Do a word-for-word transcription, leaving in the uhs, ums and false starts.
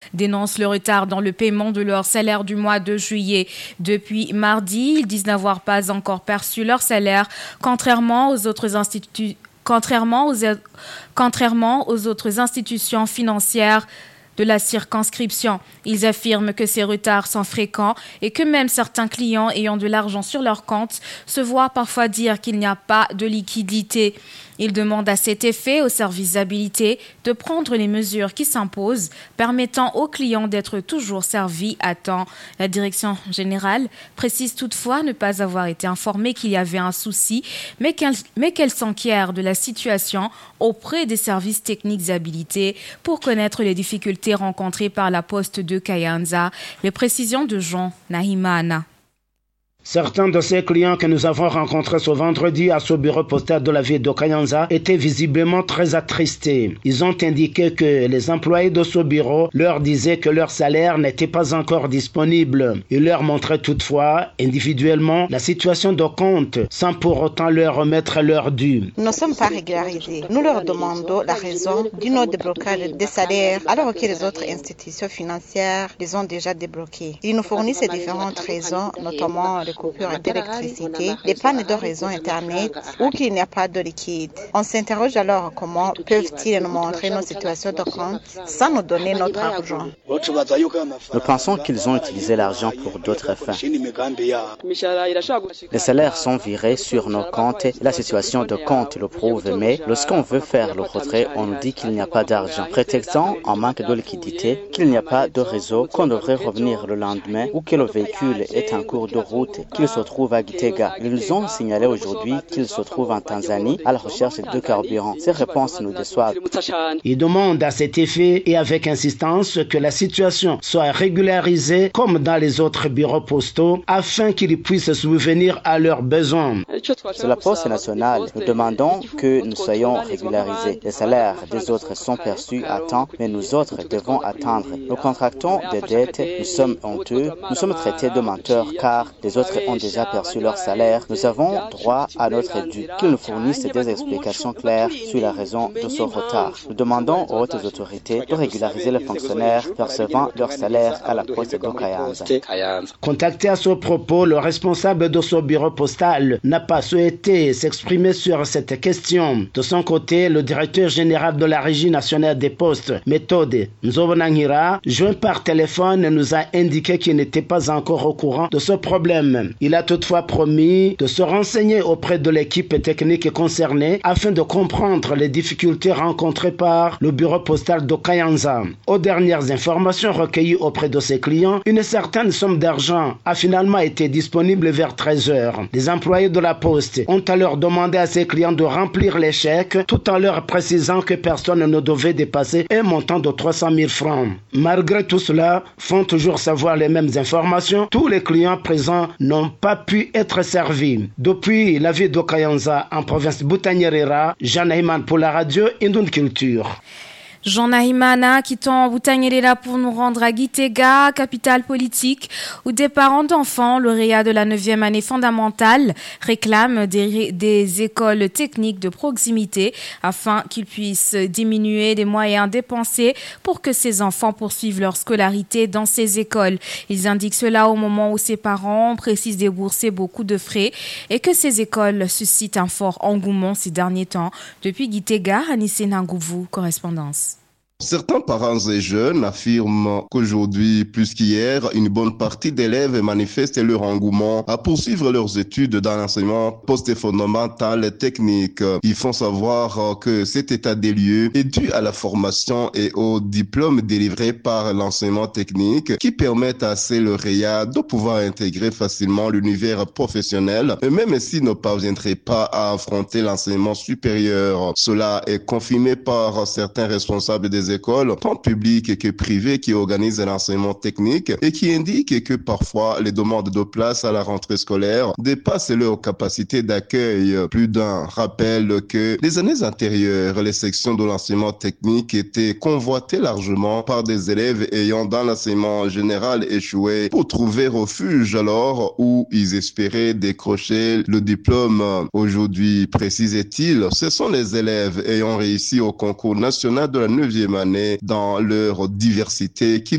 dénoncent le retard dans le paiement de leur salaire du mois de juillet. Depuis mardi, ils disent n'avoir pas encore perçu leur salaire, contrairement aux autres instituts, contrairement aux, contrairement aux autres institutions financières de la circonscription. Ils affirment que ces retards sont fréquents et que même certains clients ayant de l'argent sur leur compte se voient parfois dire qu'il n'y a pas de liquidité. Ils demandent à cet effet aux services habilités de prendre les mesures qui s'imposent, permettant aux clients d'être toujours servis à temps. La direction générale précise toutefois ne pas avoir été informée qu'il y avait un souci, mais qu'elle, mais qu'elle s'enquiert de la situation auprès des services techniques habilités pour connaître les difficultés rencontrées par la poste de Kayanza. Les précisions de Jean Nahimana. Certains de ces clients que nous avons rencontrés ce vendredi à ce bureau postal de la ville de Kayanza étaient visiblement très attristés. Ils ont indiqué que les employés de ce bureau leur disaient que leur salaire n'était pas encore disponible. Ils leur montraient toutefois individuellement la situation de compte sans pour autant leur remettre leur dû. Nous ne sommes pas régularisés. Nous leur demandons la raison du non-déblocage des salaires alors que les autres institutions financières les ont déjà débloqués. Ils nous fournissent différentes raisons, notamment les coupures d'électricité, des pannes de réseau Internet ou qu'il n'y a pas de liquide. On s'interroge alors comment peuvent-ils nous montrer nos situations de compte sans nous donner notre argent. Nous pensons qu'ils ont utilisé l'argent pour d'autres fins. Les salaires sont virés sur nos comptes et la situation de compte le prouve, mais lorsqu'on veut faire le retrait, on nous dit qu'il n'y a pas d'argent, prétextant en manque de liquidité, qu'il n'y a pas de réseau, qu'on devrait revenir le lendemain ou que le véhicule est en cours de route, qu'ils se trouvent à Gitega. Ils nous ont signalé aujourd'hui qu'ils se trouvent en Tanzanie à la recherche de carburant. Ces réponses nous déçoivent. Ils demandent à cet effet et avec insistance que la situation soit régularisée comme dans les autres bureaux postaux afin qu'ils puissent subvenir à leurs besoins. Sur la poste nationale, nous demandons que nous soyons régularisés. Les salaires des autres sont perçus à temps, mais nous autres devons attendre. Nous contractons des dettes, nous sommes honteux, nous sommes traités de menteurs car les autres ont déjà perçu leur salaire. Nous avons droit à notre dû. Qu'ils nous fournissent des explications claires sur la raison de ce retard. Nous demandons aux hautes autorités de régulariser les fonctionnaires percevant leur salaire à la poste de Kayanza. Contacté à ce propos, le responsable de ce bureau postal n'a pas souhaité s'exprimer sur cette question. De son côté, le directeur général de la Régie nationale des postes, Méthode Nzobonangira, joint par téléphone, nous a indiqué qu'il n'était pas encore au courant de ce problème. Il a toutefois promis de se renseigner auprès de l'équipe technique concernée afin de comprendre les difficultés rencontrées par le bureau postal de Kayanza. Aux dernières informations recueillies auprès de ses clients, une certaine somme d'argent a finalement été disponible vers treize heures. Les employés de la poste ont alors demandé à ses clients de remplir les chèques tout en leur précisant que personne ne devait dépasser un montant de trois cent mille francs. Malgré tout cela, font toujours savoir les mêmes informations, tous les clients présents n'ont pas pu être servis. Depuis la ville de Kayanza en province Butanyerera, Jean Nahimana pour la radio Indun Culture. Jean Nahimana quittant Butanyerera pour nous rendre à Gitega, capitale politique, où des parents d'enfants lauréats de la neuvième année fondamentale réclament des, des écoles techniques de proximité afin qu'ils puissent diminuer les moyens dépensés pour que ces enfants poursuivent leur scolarité dans ces écoles. Ils indiquent cela au moment où ces parents précisent débourser beaucoup de frais et que ces écoles suscitent un fort engouement ces derniers temps. Depuis Gitega, Anissé Nangouvou, correspondance. Certains parents et jeunes affirment qu'aujourd'hui, plus qu'hier, une bonne partie d'élèves manifestent leur engouement à poursuivre leurs études dans l'enseignement post-fondamental et technique. Ils font savoir que cet état des lieux est dû à la formation et aux diplômes délivrés par l'enseignement technique qui permettent à ces lauréats de pouvoir intégrer facilement l'univers professionnel, même s'ils ne parviendraient pas à affronter l'enseignement supérieur. Cela est confirmé par certains responsables des écoles, tant publiques que privées, qui organisent l'enseignement technique et qui indiquent que parfois les demandes de place à la rentrée scolaire dépassent leur capacité d'accueil. Plus d'un rappelle que les années antérieures, les sections de l'enseignement technique étaient convoitées largement par des élèves ayant dans l'enseignement général échoué pour trouver refuge alors où ils espéraient décrocher le diplôme. Aujourd'hui, précisait-il, ce sont les élèves ayant réussi au concours national de la neuvième année dans leur diversité qui